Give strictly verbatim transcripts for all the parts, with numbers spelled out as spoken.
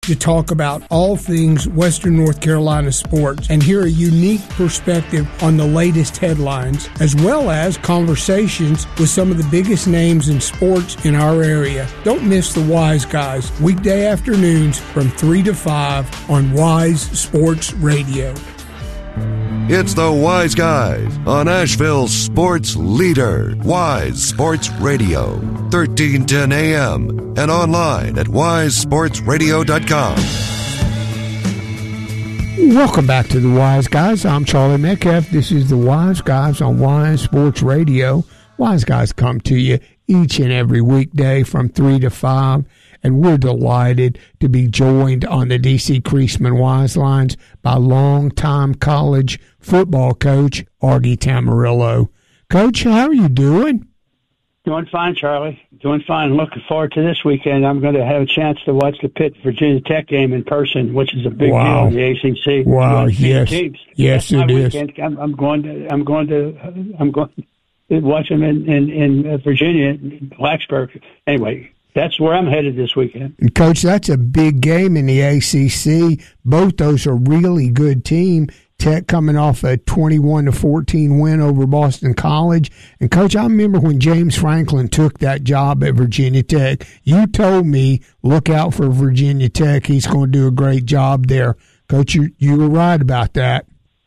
to talk about all things Western North Carolina sports and hear a unique perspective on the latest headlines, as well as conversations with some of the biggest names in sports in our area. Don't miss the Wise Guys, weekday afternoons from three to five on Wise Sports Radio. It's the Wise Guys on Asheville's sports leader, Wise Sports Radio, thirteen ten A M and online at wise sports radio dot com. Welcome back to the Wise Guys. I'm Charlie Metcalf. This is the Wise Guys on Wise Sports Radio. Wise Guys come to you each and every weekday from three to five. And we're delighted to be joined on the D C Creasman Wise Lines by longtime college football coach Artie Tamarillo. Coach, how are you doing? Doing fine, Charlie. Doing fine. Looking forward to this weekend. I'm going to have a chance to watch the Pitt Virginia Tech game in person, which is a big wow. deal in the A C C. Wow! Yes, teams. yes, That's it my is. Weekend. I'm, I'm going to. I'm going to. I'm going to watch them in in, in Virginia, Blacksburg. Anyway. That's where I'm headed this weekend. And Coach, that's a big game in the A C C. Both those are really good teams. Tech coming off a twenty-one to fourteen win over Boston College. And, Coach, I remember when James Franklin took that job at Virginia Tech, you told me, look out for Virginia Tech. He's going to do a great job there. Coach, you, you were right about that.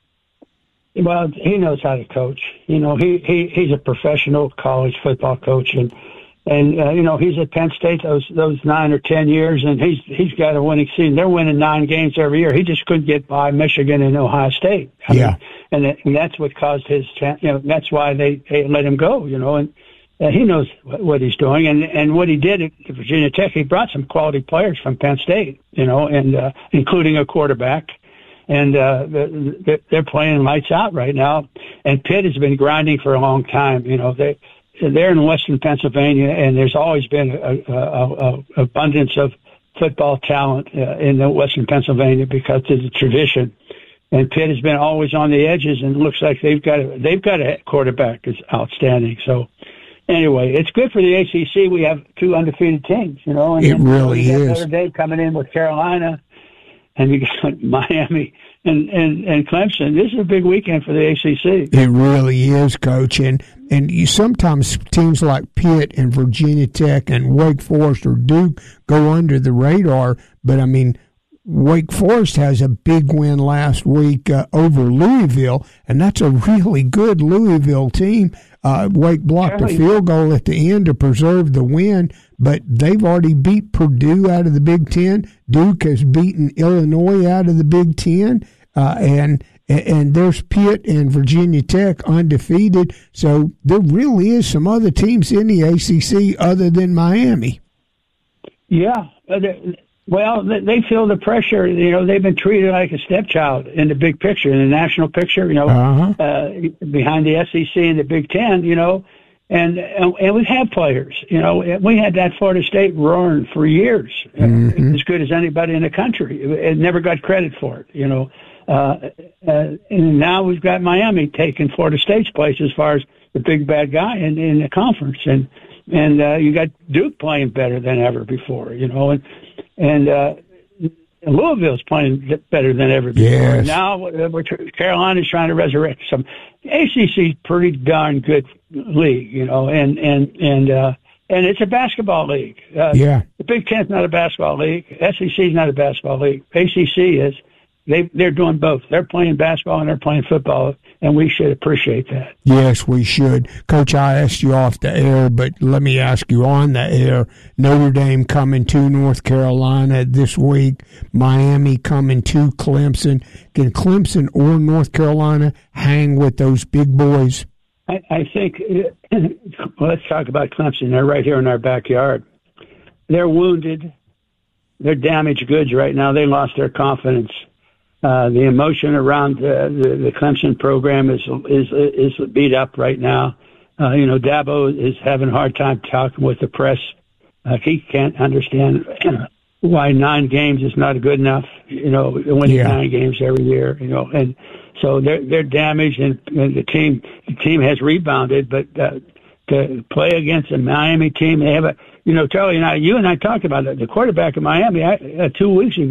Well, he knows how to coach. You know, he, he he's a professional college football coach, and And, uh, you know, he's at Penn State those those nine or ten years, and he's he's got a winning season. They're winning nine games every year. He just couldn't get by Michigan and Ohio State. I yeah. mean, and, that, and that's what caused his, you know, that's why they, they let him go, you know, and uh, he knows what he's doing. And, and what he did at Virginia Tech, he brought some quality players from Penn State, you know, and uh, including a quarterback. And uh, they're playing lights out right now. And Pitt has been grinding for a long time, you know, they, they're in Western Pennsylvania, and there's always been a, a, a, a abundance of football talent uh, in the Western Pennsylvania because it's a tradition. And Pitt has been always on the edges, and it looks like they've got a, they've got a quarterback that's outstanding. So anyway, it's good for the A C C. We have two undefeated teams, you know. And it really you got is. Notre Dame coming in with Carolina, and you got Miami and, and, and Clemson. This is a big weekend for the A C C. It really is, Coach. And, and you sometimes teams like Pitt and Virginia Tech and Wake Forest or Duke go under the radar. But, I mean, Wake Forest has a big win last week uh, over Louisville, and that's a really good Louisville team. Uh, Wake blocked a field goal at the end to preserve the win, but they've already beat Purdue out of the Big Ten. Duke has beaten Illinois out of the Big Ten, uh, and and there's Pitt and Virginia Tech undefeated. So there really is some other teams in the A C C other than Miami. Yeah, well, they feel the pressure. You know, they've been treated like a stepchild in the big picture, in the national picture. You know, uh-huh. uh, behind the S E C and the Big Ten. You know. And, and and we have players, you know. We had that Florida State roaring for years, mm-hmm. as good as anybody in the country. It never got credit for it, you know. Uh, uh, and now we've got Miami taking Florida State's place as far as the big bad guy in, in the conference, and and uh, you got Duke playing better than ever before, you know, and and uh, Louisville's playing better than ever before. Yes. Now we're, Carolina's trying to resurrect some. A C C's pretty darn good league, you know, and and and uh, and it's a basketball league. Uh, yeah. The Big Ten's not a basketball league. S E C's not a basketball league. A C C is. They they're doing both. They're playing basketball and they're playing football, and we should appreciate that. Yes, we should. Coach, I asked you off the air, but let me ask you on the air. Notre Dame coming to North Carolina this week. Miami coming to Clemson. Can Clemson or North Carolina hang with those big boys? I, I think, well, let's talk about Clemson. They're right here in our backyard. They're wounded. They're damaged goods right now. They lost their confidence. Uh, the emotion around uh, the, the Clemson program is is is beat up right now. Uh, you know, Dabo is having a hard time talking with the press. Uh, he can't understand why nine games is not good enough. You know, winning yeah. nine games every year. You know, and so they're they're damaged, and, and the team the team has rebounded, but uh, to play against a Miami team, they have a you know, Charlie and I, you and I talked about it. The quarterback of Miami I, uh, two weeks ago.